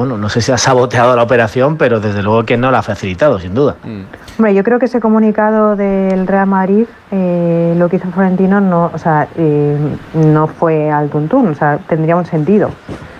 bueno, no sé si ha saboteado la operación, pero desde luego que no la ha facilitado, sin duda. Hombre, yo creo que ese comunicado del Real Madrid, lo que hizo Florentino, no, o sea, no fue al tuntún, o sea, tendría un sentido.